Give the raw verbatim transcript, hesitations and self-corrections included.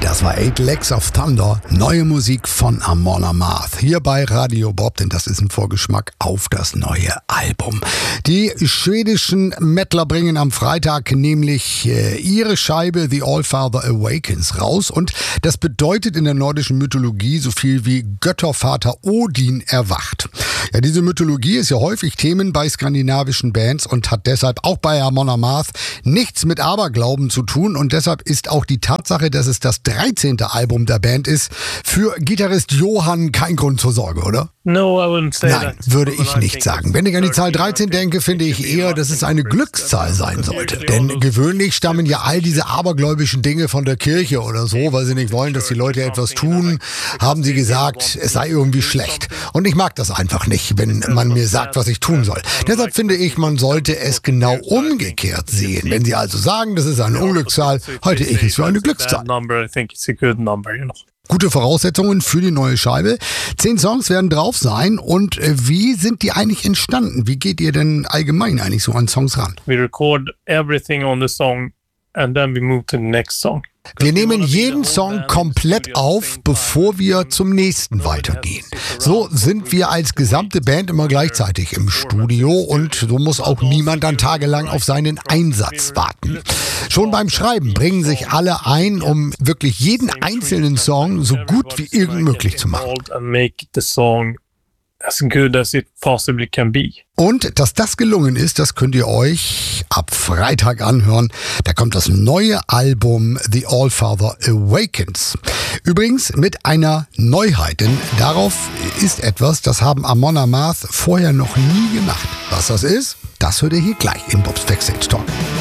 Das war Eight Legs of Thunder, neue Musik von Amon Amarth. Hier bei Radio Bob, denn das ist ein Vorgeschmack auf das neue Album. Die schwedischen Mettler bringen am Freitag nämlich äh, ihre Scheibe The Allfather Awakens raus. Und das bedeutet in der nordischen Mythologie so viel wie Göttervater Odin erwacht. Ja, diese Mythologie ist ja häufig Themen bei skandinavischen Bands und hat deshalb auch bei Amon Amarth nichts mit Aberglauben zu tun. Und deshalb ist auch die Tatsache, dass es das dreizehnte Album der Band ist, für Gitarrist Johan kein Grund zur Sorge, oder? No, I wouldn't say Nein, that. würde ich nicht sagen. Wenn ich an die Zahl dreizehn denke, finde ich eher, dass es eine Glückszahl sein sollte. Denn gewöhnlich stammen ja all diese abergläubischen Dinge von der Kirche oder so, weil sie nicht wollen, dass die Leute etwas tun, haben sie gesagt, es sei irgendwie schlecht. Und ich mag das einfach nicht, wenn man mir sagt, was ich tun soll. Deshalb finde ich, man sollte es genau umgekehrt sehen. Wenn sie also sagen, das ist eine Unglückszahl, halte ich es für eine Glückszahl. Gute Voraussetzungen für die neue Scheibe. Zehn Songs werden drauf sein. Und wie sind die eigentlich entstanden? Wie geht ihr denn allgemein eigentlich so an Songs ran? We record everything on the song and then we move to the next song. Wir nehmen jeden Song komplett auf, bevor wir zum nächsten weitergehen. So sind wir als gesamte Band immer gleichzeitig im Studio und so muss auch niemand dann tagelang auf seinen Einsatz warten. Schon beim Schreiben bringen sich alle ein, um wirklich jeden einzelnen Song so gut wie irgend möglich zu machen. As good as it possibly can be. Und dass das gelungen ist, das könnt ihr euch ab Freitag anhören. Da kommt das neue Album The Allfather Awakens. Übrigens mit einer Neuheit, denn darauf ist etwas, das haben Amon Amarth vorher noch nie gemacht. Was das ist, das hört ihr hier gleich in Bobs Backstage Talk.